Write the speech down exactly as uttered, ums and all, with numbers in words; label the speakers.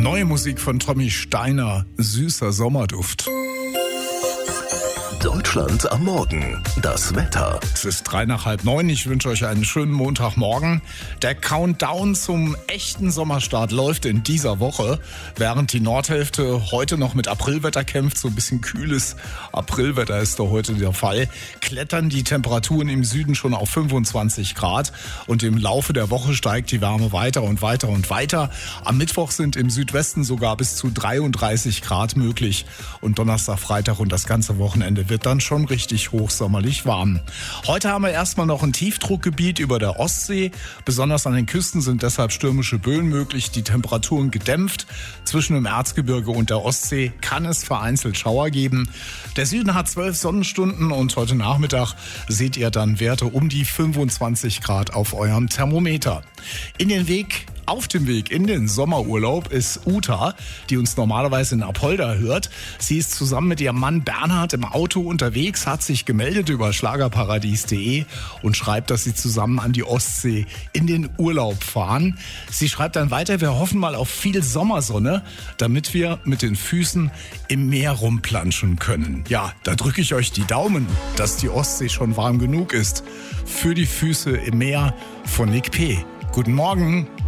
Speaker 1: Neue Musik von Tommy Steiner, süßer Sommerduft.
Speaker 2: Deutschland am Morgen. Das Wetter.
Speaker 1: Es ist drei nach halb neun. Ich wünsche euch einen schönen Montagmorgen. Der Countdown zum echten Sommerstart läuft in dieser Woche. Während die Nordhälfte heute noch mit Aprilwetter kämpft, so ein bisschen kühles Aprilwetter ist da heute der Fall, klettern die Temperaturen im Süden schon auf fünfundzwanzig Grad. Und im Laufe der Woche steigt die Wärme weiter und weiter und weiter. Am Mittwoch sind im Südwesten sogar bis zu dreiunddreißig Grad möglich. Und Donnerstag, Freitag und das ganze Wochenende wird dann schon richtig hochsommerlich warm. Heute haben wir erstmal noch ein Tiefdruckgebiet über der Ostsee. Besonders an den Küsten sind deshalb stürmische Böen möglich, die Temperaturen gedämpft. Zwischen dem Erzgebirge und der Ostsee kann es vereinzelt Schauer geben. Der Süden hat zwölf Sonnenstunden und heute Nachmittag seht ihr dann Werte um die fünfundzwanzig Grad auf eurem Thermometer. In den Weg Auf dem Weg in den Sommerurlaub ist Uta, die uns normalerweise in Apolda hört. Sie ist zusammen mit ihrem Mann Bernhard im Auto unterwegs, hat sich gemeldet über schlagerparadies punkt de und schreibt, dass sie zusammen an die Ostsee in den Urlaub fahren. Sie schreibt dann weiter, wir hoffen mal auf viel Sommersonne, damit wir mit den Füßen im Meer rumplanschen können. Ja, da drücke ich euch die Daumen, dass die Ostsee schon warm genug ist. Für die Füße im Meer von Nick P. Guten Morgen.